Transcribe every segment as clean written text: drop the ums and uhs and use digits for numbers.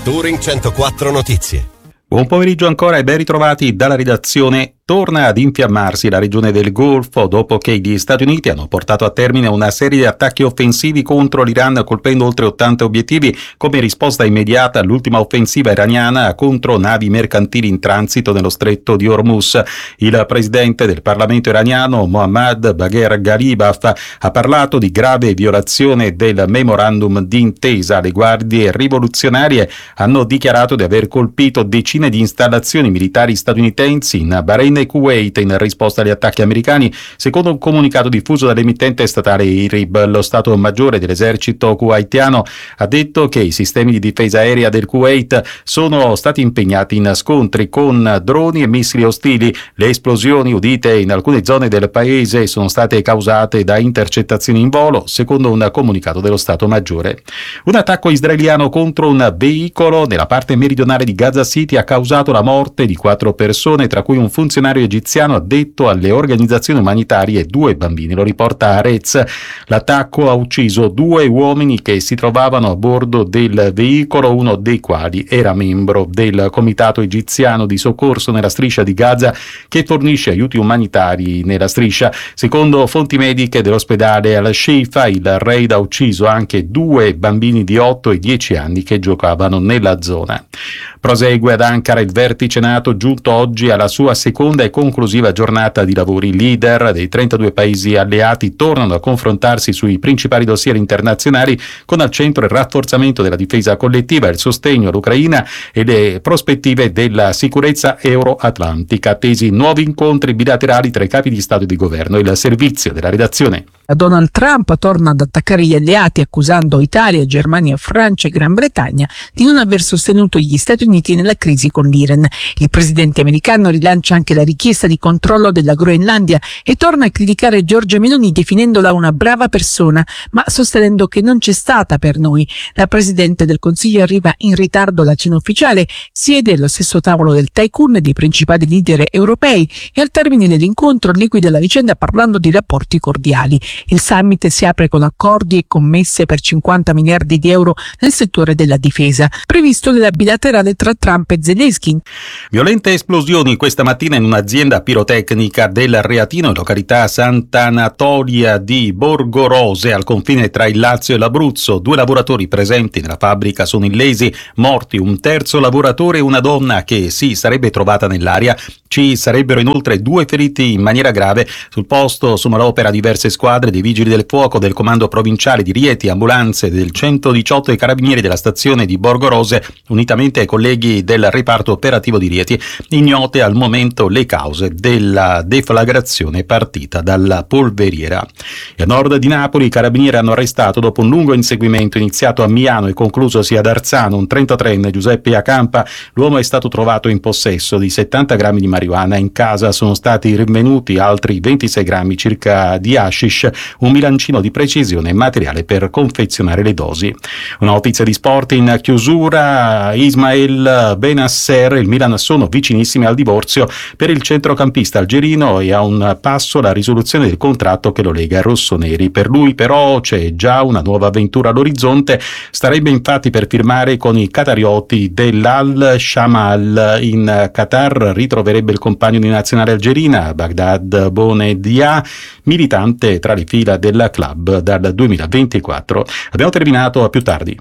Touring 104 Notizie. Buon pomeriggio ancora e ben ritrovati dalla redazione. Torna ad infiammarsi la regione del Golfo dopo che gli Stati Uniti hanno portato a termine una serie di attacchi offensivi contro l'Iran, colpendo oltre 80 obiettivi come risposta immediata all'ultima offensiva iraniana contro navi mercantili in transito nello stretto di Hormuz. Il presidente del Parlamento iraniano, Mohammad Bagher Ghalibaf, ha parlato di grave violazione del memorandum d'intesa. Le guardie rivoluzionarie hanno dichiarato di aver colpito decine di installazioni militari statunitensi in Bahrain e Kuwait in risposta agli attacchi americani, secondo un comunicato diffuso dall'emittente statale IRIB. Lo Stato Maggiore dell'esercito kuwaitiano ha detto che i sistemi di difesa aerea del Kuwait sono stati impegnati in scontri con droni e missili ostili. Le esplosioni udite in alcune zone del paese sono state causate da intercettazioni in volo, secondo un comunicato dello Stato Maggiore. Un attacco israeliano contro un veicolo nella parte meridionale di Gaza City ha causato la morte di 4 persone, tra cui un funzionario egiziano addetto alle organizzazioni umanitarie e 2 bambini, lo riporta Haaretz. L'attacco ha ucciso 2 uomini che si trovavano a bordo del veicolo, uno dei quali era membro del comitato egiziano di soccorso nella striscia di Gaza che fornisce aiuti umanitari nella striscia. Secondo fonti mediche dell'ospedale Al-Shifa, il raid ha ucciso anche 2 bambini di 8 e 10 anni che giocavano nella zona. Prosegue ad Ankara il vertice NATO, giunto oggi alla sua seconda e conclusiva giornata di lavori. I leader dei 32 paesi alleati tornano a confrontarsi sui principali dossier internazionali, con al centro il rafforzamento della difesa collettiva, il sostegno all'Ucraina e le prospettive della sicurezza euroatlantica. Attesi nuovi incontri bilaterali tra i capi di Stato e di Governo. Il servizio della redazione. Donald Trump torna ad attaccare gli alleati, accusando Italia, Germania, Francia e Gran Bretagna di non aver sostenuto gli Stati Uniti nella crisi con l'Iran. Il presidente americano rilancia anche la richiesta di controllo della Groenlandia e torna a criticare Giorgia Meloni definendola una brava persona, ma sostenendo che non c'è stata per noi. La presidente del Consiglio arriva in ritardo alla cena ufficiale, siede allo stesso tavolo del tycoon e dei principali leader europei e al termine dell'incontro liquida la vicenda parlando di rapporti cordiali. Il summit si apre con accordi e commesse per 50 miliardi di euro nel settore della difesa, previsto nella bilaterale tra Trump e Zelensky. Violente esplosioni questa mattina in un'azienda pirotecnica del Reatino, in località Sant'Anatolia di Borgorose, al confine tra il Lazio e l'Abruzzo. 2 lavoratori presenti nella fabbrica sono illesi, morti un terzo lavoratore e una donna che si sarebbe trovata nell'aria. Ci sarebbero inoltre 2 feriti in maniera grave. Sul posto sono all'opera diverse squadre dei Vigili del Fuoco, del Comando Provinciale di Rieti, ambulanze del 118 e carabinieri della stazione di Borgorose, unitamente ai colleghi del reparto operativo di Rieti. Ignote al momento le cause della deflagrazione partita dalla polveriera. E a nord di Napoli i carabinieri hanno arrestato, dopo un lungo inseguimento iniziato a Miano e conclusosi ad Arzano, un 33enne, Giuseppe Acampa. L'uomo è stato trovato in possesso di 70 grammi di marijuana. In casa sono stati rinvenuti altri 26 grammi circa di hashish, un bilancino di precisione e materiale per confezionare le dosi. Una notizia di sport in chiusura: Ismael Benasser e il Milan sono vicinissimi al divorzio per il centrocampista algerino e a un passo la risoluzione del contratto che lo lega ai rossoneri. Per lui però c'è già una nuova avventura all'orizzonte. Starebbe infatti per firmare con i qatarioti dell'Al Shamal. In Qatar ritroverebbe il compagno di nazionale algerina, Baghdad Bonedia, militante tra le fila del club dal 2024. Abbiamo terminato, a più tardi.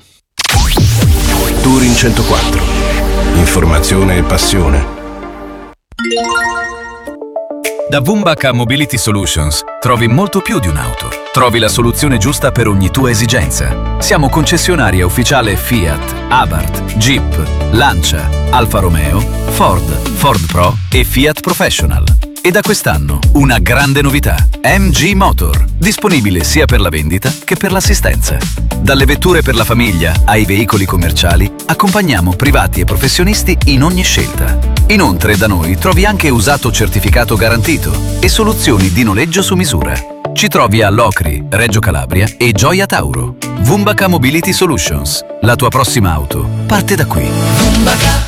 Touring 104. Informazione e passione. Da Vumbaka Mobility Solutions trovi molto più di un'auto. Trovi la soluzione giusta per ogni tua esigenza. Siamo concessionaria ufficiale Fiat, Abarth, Jeep, Lancia, Alfa Romeo, Ford Pro e Fiat Professional. E da quest'anno una grande novità: MG Motor, disponibile sia per la vendita che per l'assistenza. Dalle vetture per la famiglia ai veicoli commerciali, accompagniamo privati e professionisti in ogni scelta. Inoltre da noi trovi anche usato certificato garantito e soluzioni di noleggio su misura. Ci trovi a Locri, Reggio Calabria e Gioia Tauro. Vumbaka Mobility Solutions. La tua prossima auto parte da qui. Vumbaka.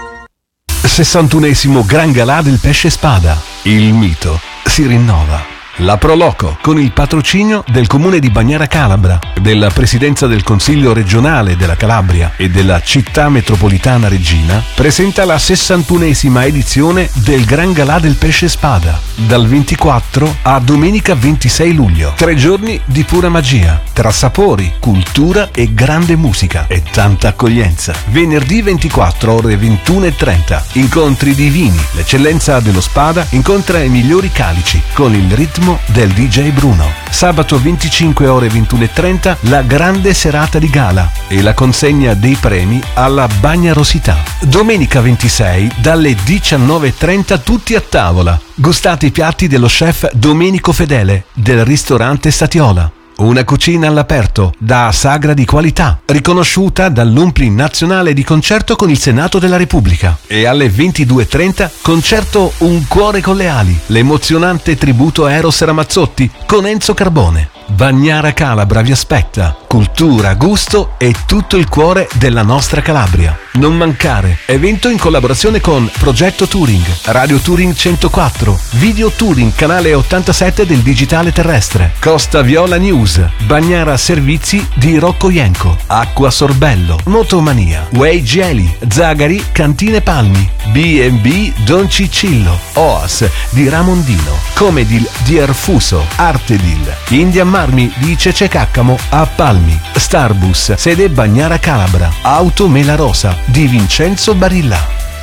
61esimo Gran Galà del Pesce Spada. Il mito si rinnova. La Proloco, con il patrocinio del Comune di Bagnara Calabra, della Presidenza del Consiglio regionale della Calabria e della Città metropolitana Reggina, presenta la 61esima edizione del Gran Galà del Pesce Spada, dal 24 a domenica 26 luglio. 3 giorni di pura magia, tra sapori, cultura e grande musica e tanta accoglienza. Venerdì 24 ore 21:30, incontri divini. L'eccellenza dello Spada incontra i migliori calici con il ritmo del DJ Bruno. Sabato 25 ore 21:30, la grande serata di gala e la consegna dei premi alla Bagnarosità. Domenica 26 dalle 19:30 tutti a tavola. Gustate i piatti dello chef Domenico Fedele del ristorante Statiola. Una cucina all'aperto, da sagra di qualità, riconosciuta dall'Umpli Nazionale di Concerto con il Senato della Repubblica. E alle 22:30, concerto Un cuore con le ali, l'emozionante tributo a Eros Ramazzotti con Enzo Carbone. Bagnara Calabra vi aspetta, cultura, gusto e tutto il cuore della nostra Calabria. Non mancare, evento in collaborazione con Progetto Touring, Radio Touring 104, Video Touring canale 87 del Digitale Terrestre, Costa Viola News, Bagnara Servizi di Rocco Ienco, Acqua Sorbello, Motomania, Way Geli, Zagari, Cantine Palmi, B&B Don Cicillo, OAS di Ramondino, Comedil di Erfuso, Artedil, Indian Marmi di Cece Caccamo a Palmi, Starbus, sede Bagnara Calabra, Auto Mela Rosa di Vincenzo Barilla.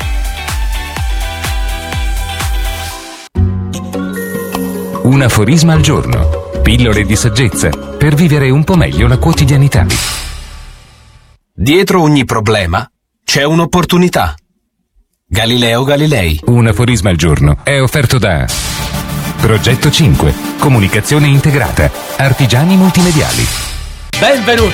Un aforisma al giorno, pillole di saggezza per vivere un po' meglio la quotidianità. Dietro ogni problema c'è un'opportunità. Galileo Galilei. Un aforisma al giorno è offerto da Progetto 5, comunicazione integrata, artigiani multimediali. Benvenuti!